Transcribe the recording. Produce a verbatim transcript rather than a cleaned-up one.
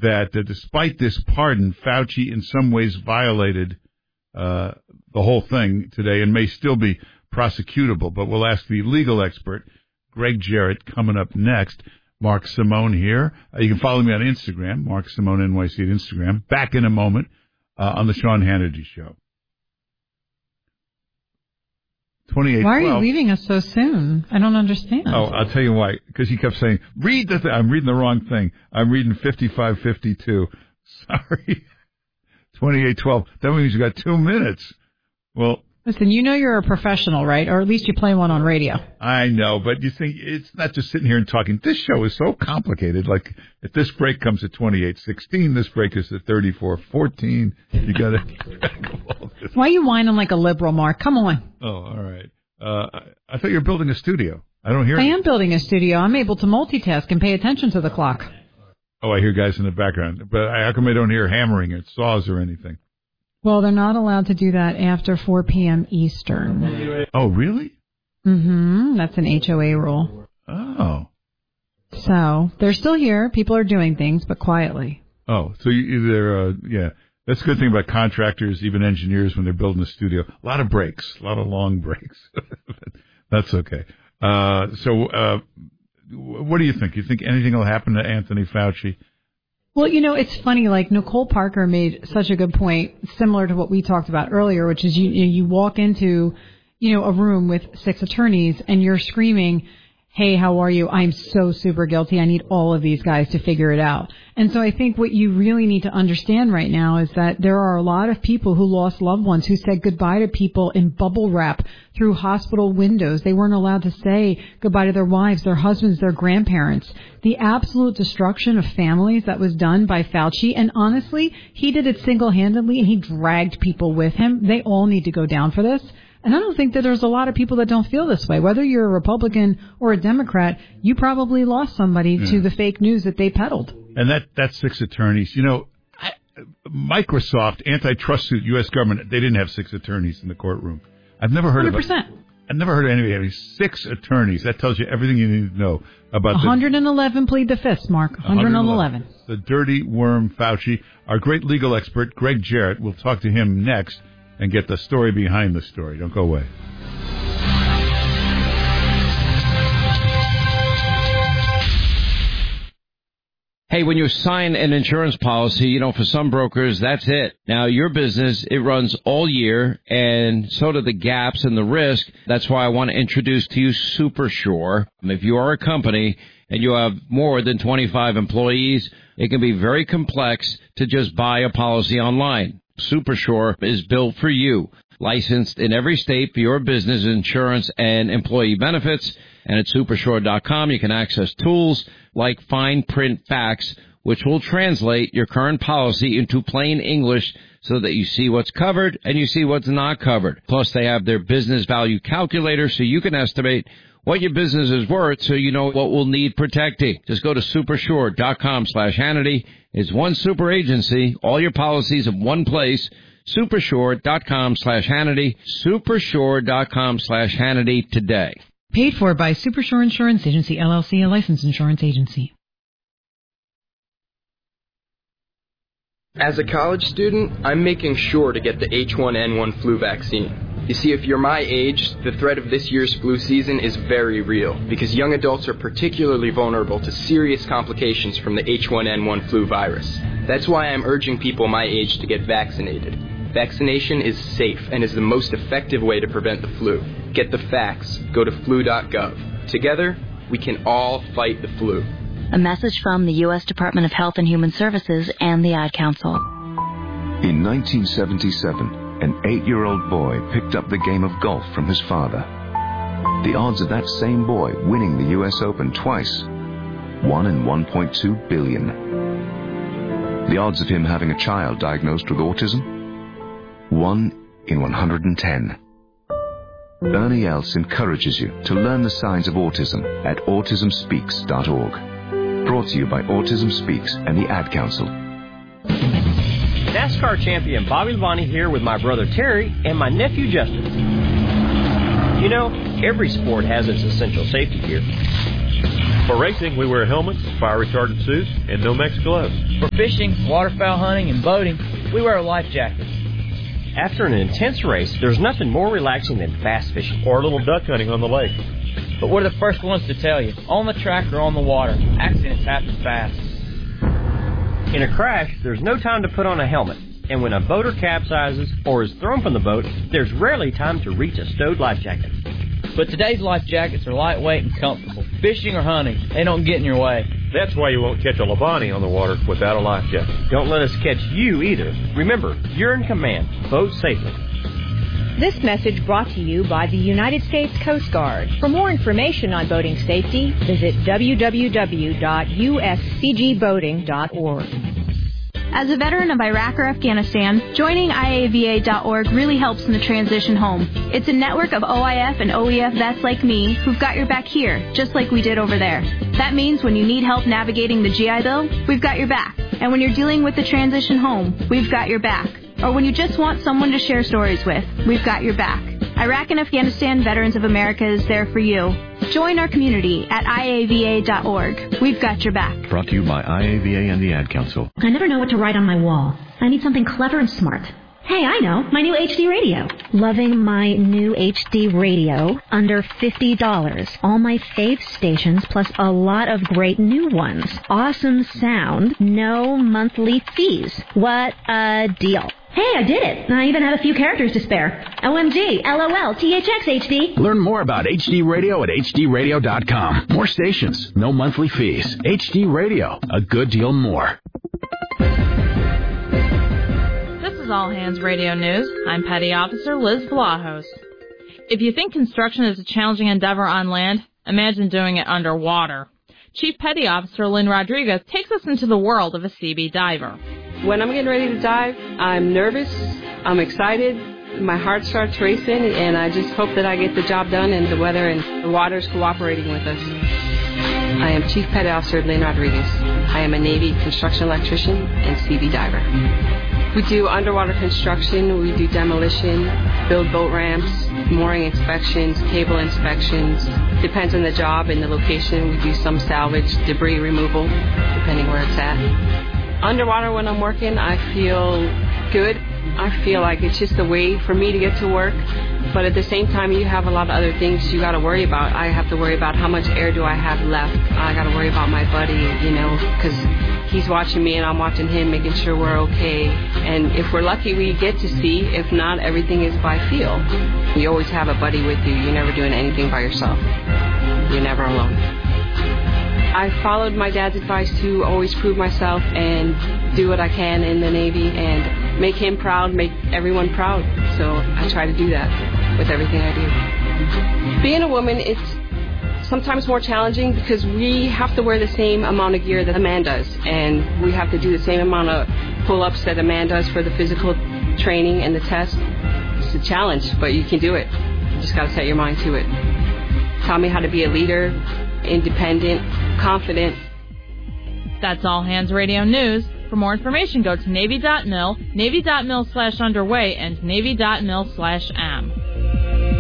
that uh, despite this pardon, Fauci in some ways violated uh, the whole thing today and may still be prosecutable. But we'll ask the legal expert, Greg Jarrett, coming up next. Mark Simone here. Uh, you can follow me on Instagram, Mark Simone N Y C at Instagram. Back in a moment uh, on the Sean Hannity Show. twenty-eight Why are you leaving us so soon? I don't understand. Oh, I'll tell you why. Because he kept saying, read the thing. I'm reading the wrong thing. I'm reading fifty-five fifty-two. Sorry. twenty-eight twelve. That means you got two minutes. Well, listen, you know you're a professional, right? Or at least you play one on radio. I know, but you think it's not just sitting here and talking. This show is so complicated. Like, if this break comes at twenty-eight sixteen, this break is at thirty-four fourteen. You got to. Why are you whining like a liberal, Mark? Come on. Oh, all right. Uh, I, I thought you were building a studio. I don't hear. I it. am building a studio. I'm able to multitask and pay attention to the clock. Oh, I hear guys in the background. But how come I don't hear hammering at saws or anything? Well, they're not allowed to do that after four p.m. Eastern. Oh, really? Mm-hmm. That's an H O A rule. Oh. So they're still here. People are doing things, but quietly. Oh, so you either, uh, yeah. That's a good thing about contractors, even engineers, when they're building a studio. A lot of breaks, a lot of long breaks. That's okay. Uh, so uh, what do you think? You think anything will happen to Anthony Fauci? Well, you know, it's funny, like Nicole Parker made such a good point, similar to what we talked about earlier, which is you, you walk into, you know, a room with six attorneys and you're screaming, hey, how are you? I'm so super guilty. I need all of these guys to figure it out. And so I think what you really need to understand right now is that there are a lot of people who lost loved ones, who said goodbye to people in bubble wrap through hospital windows. They weren't allowed to say goodbye to their wives, their husbands, their grandparents. The absolute destruction of families that was done by Fauci. And honestly, he did it single-handedly and he dragged people with him. They all need to go down for this. And I don't think that there's a lot of people that don't feel this way. Whether you're a Republican or a Democrat, you probably lost somebody yeah. to the fake news that they peddled. And that that's six attorneys. You know, I, Microsoft, antitrust suit, U S government, they didn't have six attorneys in the courtroom. I've never heard one hundred percent. of it. I've never heard of anybody having six attorneys. That tells you everything you need to know about one hundred eleven the, plead the fifth, Mark. one hundred eleven. one hundred eleven. The dirty worm Fauci. Our great legal expert, Greg Jarrett, we'll talk to him next and get the story behind the story. Don't go away. Hey, when you sign an insurance policy, you know, for some brokers, that's it. Now, your business, it runs all year, and so do the gaps and the risk. That's why I want to introduce to you SuperSure. If you are a company and you have more than twenty-five employees, it can be very complex to just buy a policy online. SuperSure is built for you, licensed in every state for your business insurance and employee benefits. And at Supersure dot com, you can access tools like fine print facts, which will translate your current policy into plain English so that you see what's covered and you see what's not covered. Plus, they have their business value calculator so you can estimate what your business is worth so you know what will need protecting. Just go to Supersure dot com slash Hannity. It's one super agency, all your policies in one place. Supersure dot com slash Hannity. Supersure dot com slash Hannity today. Paid for by Supersure Insurance Agency, L L C, a licensed insurance agency. As a college student, I'm making sure to get the H one N one flu vaccine. You see, if you're my age, the threat of this year's flu season is very real because young adults are particularly vulnerable to serious complications from the H one N one flu virus. That's why I'm urging people my age to get vaccinated. Vaccination is safe and is the most effective way to prevent the flu. Get the facts. Go to flu dot gov. Together, we can all fight the flu. A message from the U S Department of Health and Human Services and the Ad Council. In nineteen seventy-seven, an eight-year-old boy picked up the game of golf from his father. The odds of that same boy winning the U S Open twice, one in one point two billion. The odds of him having a child diagnosed with autism, one in one hundred ten. Ernie Els encourages you to learn the signs of autism at autism speaks dot org. Brought to you by Autism Speaks and the Ad Council. NASCAR champion Bobby Labonte here with my brother Terry and my nephew Justin. You know, every sport has its essential safety gear. For racing, we wear helmets, fire-retardant suits, and Nomex gloves. For fishing, waterfowl hunting, and boating, we wear life jackets. After an intense race, there's nothing more relaxing than fast fishing. Or a little duck hunting on the lake. But we're the first ones to tell you, on the track or on the water, accidents happen fast. In a crash, there's no time to put on a helmet. And when a boater capsizes or is thrown from the boat, there's rarely time to reach a stowed life jacket. But today's life jackets are lightweight and comfortable. Fishing or hunting, they don't get in your way. That's why you won't catch a Labani on the water without a life jacket. Don't let us catch you either. Remember, you're in command. Boat safely. This message brought to you by the United States Coast Guard. For more information on boating safety, visit w w w dot u s c g boating dot org. As a veteran of Iraq or Afghanistan, joining I A V A dot org really helps in the transition home. It's a network of O I F and O E F vets like me who've got your back here, just like we did over there. That means when you need help navigating the G I Bill, we've got your back. And when you're dealing with the transition home, we've got your back. Or when you just want someone to share stories with, we've got your back. Iraq and Afghanistan Veterans of America is there for you. Join our community at I A V A dot org. We've got your back. Brought to you by I A V A and the Ad Council. I never know what to write on my wall. I need something clever and smart. Hey, I know. My new H D radio. Loving my new H D radio. Under fifty dollars. All my fave stations plus a lot of great new ones. Awesome sound. No monthly fees. What a deal. Hey, I did it. I even have a few characters to spare. O M G, LOL, T H X H D. Learn more about H D Radio at H D radio dot com. More stations, no monthly fees. H D Radio, a good deal more. This is All Hands Radio News. I'm Petty Officer Liz Vlahos. If you think construction is a challenging endeavor on land, imagine doing it underwater. Chief Petty Officer Lynn Rodriguez takes us into the world of a C B diver. When I'm getting ready to dive, I'm nervous, I'm excited, my heart starts racing, and I just hope that I get the job done and the weather and the water's cooperating with us. I am Chief Petty Officer Lynn Rodriguez. I am a Navy construction electrician and C B diver. We do underwater construction, we do demolition, build boat ramps, mooring inspections, cable inspections. Depends on the job and the location. We do some salvage, debris removal, depending where it's at. Underwater when I'm working, I feel good. I feel like it's just a way for me to get to work. But at the same time, you have a lot of other things you got to worry about. I have to worry about how much air do I have left. I got to worry about my buddy, you know, because he's watching me and I'm watching him, making sure we're okay. And if we're lucky, we get to see. If not, everything is by feel. You always have a buddy with you. You're never doing anything by yourself. You're never alone. I followed my dad's advice to always prove myself and do what I can in the Navy and make him proud, make everyone proud. So I try to do that with everything I do. Being a woman, it's sometimes more challenging because we have to wear the same amount of gear that a man does. And we have to do the same amount of pull-ups that a man does for the physical training and the test. It's a challenge, but you can do it. You just got to set your mind to it. Taught me how to be a leader, independent, confident. That's All Hands Radio News. For more information, go to Navy dot mil, Navy dot mil slash underway, and Navy dot mil slash am.